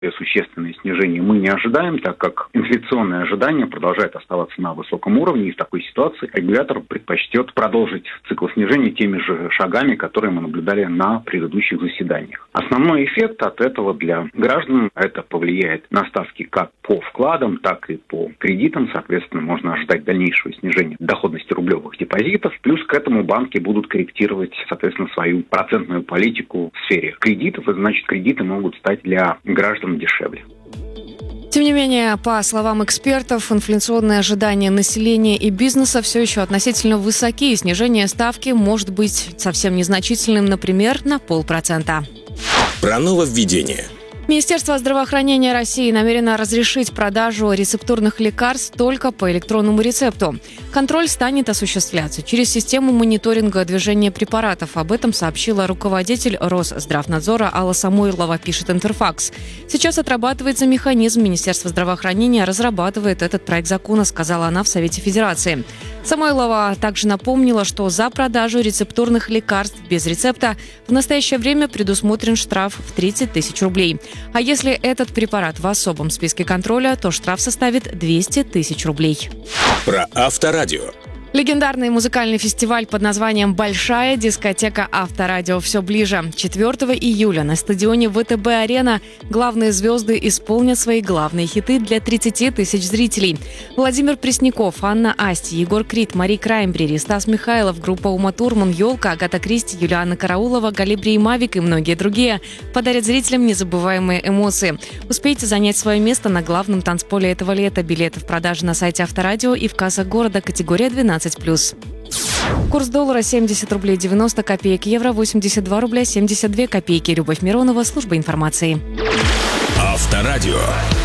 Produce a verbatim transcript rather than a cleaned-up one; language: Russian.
Существенное снижение мы не ожидаем, так как инфляционное ожидание продолжает оставаться на высоком уровне, и в такой ситуации регулятор предпочтет продолжить цикл снижения теми же шагами, которые мы наблюдали на предыдущих заседаниях. Основной эффект от этого для граждан – это повлияет на ставки как по вкладам, так и по кредитам. Соответственно, можно ожидать дальнейшего снижения доходности рублевых депозитов. Плюс к этому банки будут корректировать, соответственно, свою процентную политику в сфере кредитов, и значит, кредиты могут стать для граждан дешевле. Тем не менее, по словам экспертов, инфляционные ожидания населения и бизнеса все еще относительно высоки, и снижение ставки может быть совсем незначительным, например, на полпроцента. Про нововведение. Министерство здравоохранения России намерено разрешить продажу рецептурных лекарств только по электронному рецепту. Контроль станет осуществляться через систему мониторинга движения препаратов. Об этом сообщила руководитель Росздравнадзора Алла Самойлова, пишет Интерфакс. Сейчас отрабатывается механизм. Министерство здравоохранения разрабатывает этот проект закона, сказала она в Совете Федерации. Самойлова также напомнила, что за продажу рецептурных лекарств без рецепта в настоящее время предусмотрен штраф в тридцать тысяч рублей. А если этот препарат в особом списке контроля, то штраф составит двести тысяч рублей. Про Авторадио. Легендарный музыкальный фестиваль под названием «Большая дискотека Авторадио» все ближе. четвёртого июля на стадионе ВТБ-арена главные звезды исполнят свои главные хиты для тридцати тысяч зрителей. Владимир Пресняков, Анна Асти, Егор Крид, Мари Краймбрери, Стас Михайлов, группа Ума Турман, Ёлка, Агата Кристи, Юлианна Караулова, Галибри и Мавик и многие другие подарят зрителям незабываемые эмоции. Успейте занять свое место на главном танцполе этого лета. Билеты в продаже на сайте Авторадио и в кассах города, категория двенадцать плюс. Курс доллара семьдесят рублей девяносто копеек, евро восемьдесят два рубля семьдесят две копейки. Любовь Миронова, служба информации. Авторадио.